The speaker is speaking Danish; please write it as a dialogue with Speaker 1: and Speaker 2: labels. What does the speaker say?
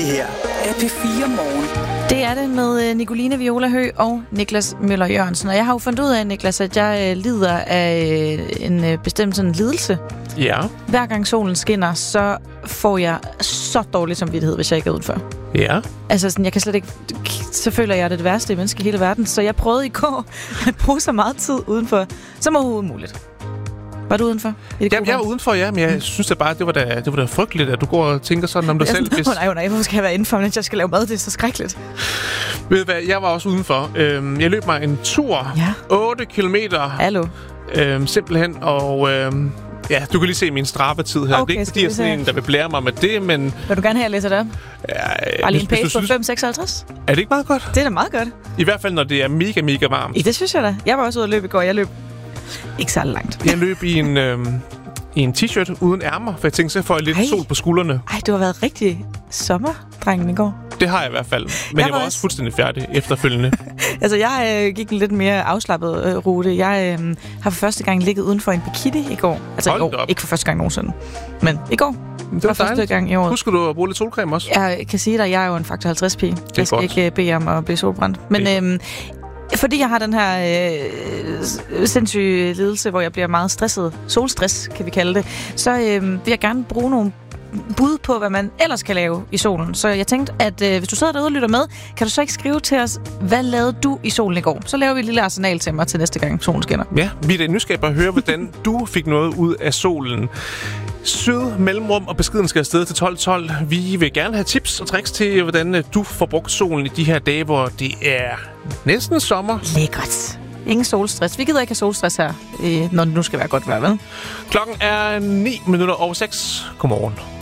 Speaker 1: her er P4 Morgen.
Speaker 2: Det er det med Nicoline Viola Høgh og Niklas Møller Jørgensen. Og jeg har jo fundet ud af, Niklas, at jeg lider af en bestemt sådan lidelse.
Speaker 3: Ja.
Speaker 2: Hver gang solen skinner, så får jeg så dårlig samvittighed, hvis jeg ikke er udenfor.
Speaker 3: Ja.
Speaker 2: Altså, sådan, jeg kan slet ikke... Så føler jeg, det værste menneske i hele verden. Så jeg prøvede i går at bruge så meget tid udenfor, som overhovedet muligt. Var du udenfor?
Speaker 3: Jamen, jeg var udenfor, ja, men jeg synes da bare, det var da frygteligt, at du går og tænker sådan om dig selv. Hvis...
Speaker 2: Nej, hvorfor skal jeg være indenfor, mens jeg skal lave mad? Det er så skrækkeligt.
Speaker 3: Ved du hvad, jeg var også udenfor. Jeg løb mig en tur.
Speaker 2: Ja.
Speaker 3: 8 kilometer.
Speaker 2: Hallo.
Speaker 3: Simpelthen, og... ja, du kan lige se min Strava-tid her.
Speaker 2: Okay,
Speaker 3: det er ikke, fordi jeg er sådan en, der vil blære mig med det, men...
Speaker 2: Vil du gerne have, at jeg læser det op?
Speaker 3: Ja,
Speaker 2: bare lige en pace på 5,56?
Speaker 3: Er det ikke meget godt?
Speaker 2: Det er da meget godt.
Speaker 3: I hvert fald, når det er mega, mega varmt.
Speaker 2: Det synes jeg da. Jeg var også ude at løbe i går. Jeg løb ikke særlig langt.
Speaker 3: Jeg løb i en t-shirt uden ærmer, for jeg tænkte, så får jeg lidt sol på skuldrene.
Speaker 2: Ej, du har været rigtig sommerdrengen i går.
Speaker 3: Det har jeg i hvert fald. Men jeg var også fuldstændig færdig efterfølgende.
Speaker 2: Altså, jeg gik en lidt mere afslappet rute. Jeg har for første gang ligget uden for en bikini i går. Altså i år. Ikke for første gang nogensinde. Men i går.
Speaker 3: Det var
Speaker 2: første gang i år.
Speaker 3: Husker du at bruge lidt solcreme også?
Speaker 2: Jeg kan sige dig, jeg er jo en faktor 50-pige. Jeg skal ikke bede om at blive solbrændt. Men fordi jeg har den her sindssyge lidelse, hvor jeg bliver meget stresset, solstress kan vi kalde det, så vil jeg gerne bruge nogle bud på, hvad man ellers kan lave i solen. Så jeg tænkte, at hvis du sidder derude og lytter med, kan du så ikke skrive til os, hvad lavede du i solen i går? Så laver vi et lille arsenal til mig til næste gang solen skinner.
Speaker 3: Ja, vi er da nysgerrige på at høre, hvordan du fik noget ud af solen. Syd, mellemrum og beskeden skal afsted til 12.12. Vi vil gerne have tips og tricks til, hvordan du får brugt solen i de her dage, hvor det er næsten sommer.
Speaker 2: Lækkert. Ingen solstress. Vi gider ikke have solstress her, når det nu skal være godt vejr, vel?
Speaker 3: Klokken er 9:06. Godmorgen.